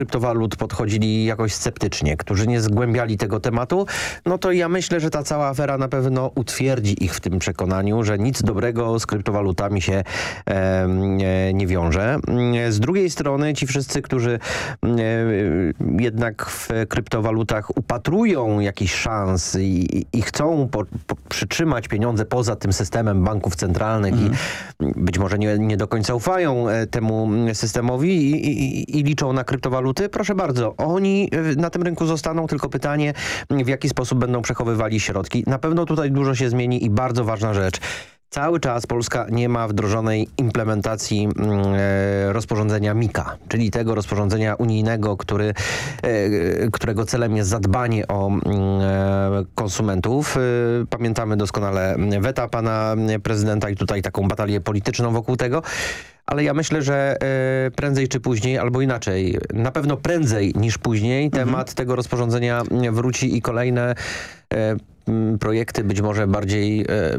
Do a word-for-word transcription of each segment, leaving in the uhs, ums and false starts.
kryptowalut podchodzili jakoś sceptycznie, którzy nie zgłębiali tego tematu, no to ja myślę, że ta cała afera na pewno utwierdzi ich w tym przekonaniu, że nic dobrego z kryptowalutami się e, nie wiąże. Z drugiej strony ci wszyscy, którzy e, jednak w kryptowalutach upatrują jakichś szans i, i chcą po, po, przytrzymać pieniądze poza tym systemem banków centralnych mm. i być może nie, nie do końca ufają temu systemowi i, i, i liczą na kryptowaluty, proszę bardzo, oni na tym rynku zostaną, tylko pytanie, w jaki sposób będą przechowywali środki. Na pewno tutaj dużo się zmieni i bardzo ważna rzecz. Cały czas Polska nie ma wdrożonej implementacji e, rozporządzenia MiCA, czyli tego rozporządzenia unijnego, który, e, którego celem jest zadbanie o e, konsumentów. E, pamiętamy doskonale weta pana prezydenta i tutaj taką batalię polityczną wokół tego. Ale ja myślę, że e, prędzej czy później, albo inaczej, na pewno prędzej niż później mhm. temat tego rozporządzenia wróci i kolejne e, projekty być może bardziej e, e,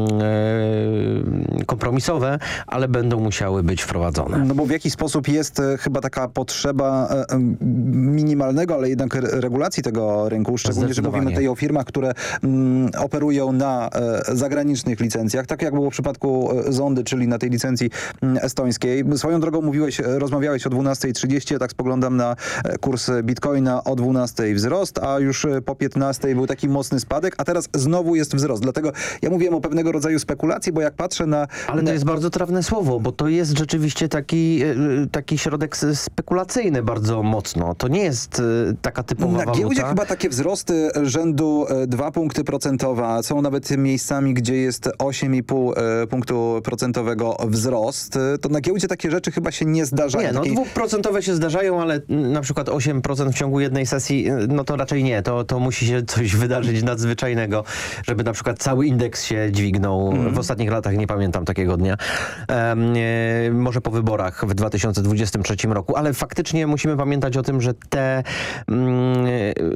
kompromisowe, ale będą musiały być wprowadzone. No bo w jakiś sposób jest e, chyba taka potrzeba e, minimalnego, ale jednak regulacji tego rynku, szczególnie, że mówimy tutaj o firmach, które m, operują na e, zagranicznych licencjach, tak jak było w przypadku e, Zondy, czyli na tej licencji m, estońskiej. Swoją drogą mówiłeś, rozmawiałeś o dwunastej trzydzieści, ja tak spoglądam na e, kurs Bitcoina, o dwunastej wzrost, a już e, po piętnastej był taki mocny spadek, a teraz znowu jest wzrost. Dlatego ja mówiłem o pewnego rodzaju spekulacji, bo jak patrzę na... Ale to jest bardzo trafne słowo, bo to jest rzeczywiście taki, taki środek spekulacyjny bardzo mocno. To nie jest taka typowa na waluta. Na giełdzie chyba takie wzrosty rzędu dwa punkty procentowe, są nawet miejscami, gdzie jest osiem i pół punktu procentowego wzrost. To na giełdzie takie rzeczy chyba się nie zdarzają. Nie, no Takiej... dwuprocentowe się zdarzają, ale na przykład osiem procent w ciągu jednej sesji, no to raczej nie. To, to musi się coś wydarzyć nadzwyczajnego, żeby na przykład cały indeks się dźwignął. Mm. W ostatnich latach nie pamiętam takiego dnia. Um, e, może po wyborach w dwa tysiące dwudziestym trzecim roku, ale faktycznie musimy pamiętać o tym, że te mm,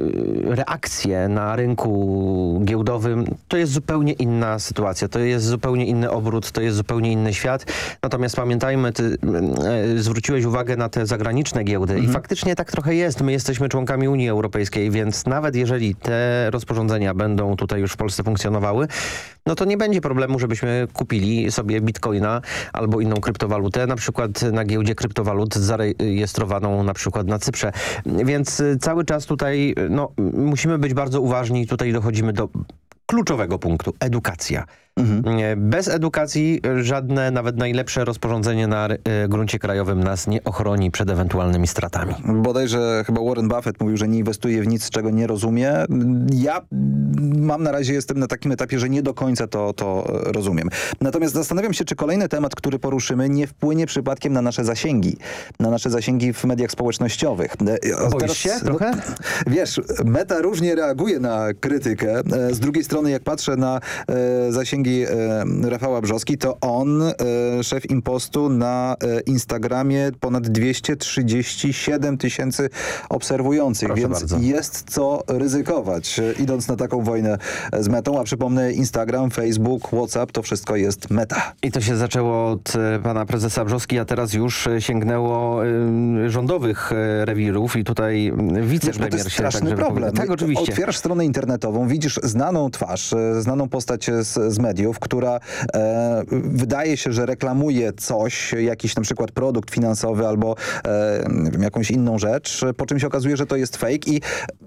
reakcje na rynku giełdowym to jest zupełnie inna sytuacja, to jest zupełnie inny obrót, to jest zupełnie inny świat. Natomiast pamiętajmy, ty e, zwróciłeś uwagę na te zagraniczne giełdy mm. i faktycznie tak trochę jest. My jesteśmy członkami Unii Europejskiej, więc nawet jeżeli te rozporządzenia będą tutaj już w Polsce funkcjonowały, no to nie będzie problemu, żebyśmy kupili sobie bitcoina albo inną kryptowalutę, na przykład na giełdzie kryptowalut zarejestrowaną na przykład na Cyprze. Więc cały czas tutaj no, musimy być bardzo uważni. Tutaj dochodzimy do kluczowego punktu. Edukacja. Mhm. Bez edukacji żadne, nawet najlepsze rozporządzenie na y, gruncie krajowym nas nie ochroni przed ewentualnymi stratami. Bodajże chyba Warren Buffett mówił, że nie inwestuje w nic, czego nie rozumie. Ja mam na razie, jestem na takim etapie, że nie do końca to, to rozumiem. Natomiast zastanawiam się, czy kolejny temat, który poruszymy, nie wpłynie przypadkiem na nasze zasięgi. Na nasze zasięgi w mediach społecznościowych. Boisz Teraz, się trochę? No, wiesz, Meta różnie reaguje na krytykę. Z drugiej strony, jak patrzę na e, zasięgi Rafała Brzoski, to on, szef Impostu, na Instagramie ponad dwieście trzydzieści siedem tysięcy obserwujących, Proszę więc bardzo. jest co ryzykować, idąc na taką wojnę z Metą, a przypomnę, Instagram, Facebook, WhatsApp, to wszystko jest Meta. I to się zaczęło od pana prezesa Brzoski, a teraz już sięgnęło y, rządowych y, rewirów i tutaj wicepremier to jest się straszny także problem. Tak, oczywiście. Otwierasz stronę internetową, widzisz znaną twarz, znaną postać z, z mediów, która e, wydaje się, że reklamuje coś, jakiś na przykład produkt finansowy albo e, nie wiem, jakąś inną rzecz, po czym się okazuje, że to jest fake i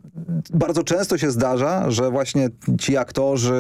bardzo często się zdarza, że właśnie ci aktorzy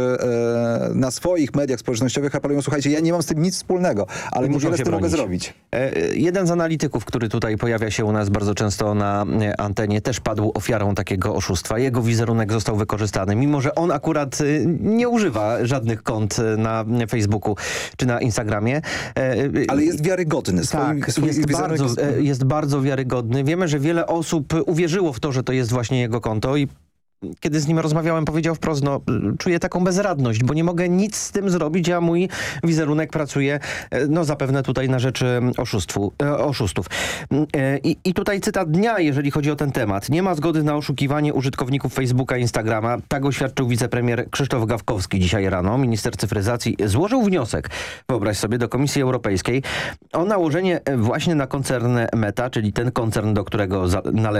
e, na swoich mediach społecznościowych apelują, słuchajcie, ja nie mam z tym nic wspólnego, ale niewiele z tym mogę zrobić. E, jeden z analityków, który tutaj pojawia się u nas bardzo często na antenie, też padł ofiarą takiego oszustwa. Jego wizerunek został wykorzystany, mimo że on akurat nie używa żadnych kont na Facebooku czy na Instagramie. Ale jest wiarygodny. Swoim, tak, swoim jest, bardzo, jest bardzo wiarygodny. Wiemy, że wiele osób uwierzyło w to, że to jest właśnie jego konto i kiedy z nim rozmawiałem, powiedział wprost, no czuję taką bezradność, bo nie mogę nic z tym zrobić, a mój wizerunek pracuje no zapewne tutaj na rzecz oszustwu, oszustów. I, I tutaj cytat dnia, jeżeli chodzi o ten temat. Nie ma zgody na oszukiwanie użytkowników Facebooka i Instagrama. Tak oświadczył wicepremier Krzysztof Gawkowski dzisiaj rano. Minister cyfryzacji złożył wniosek, wyobraź sobie, do Komisji Europejskiej o nałożenie właśnie na koncern Meta, czyli ten koncern, do którego należy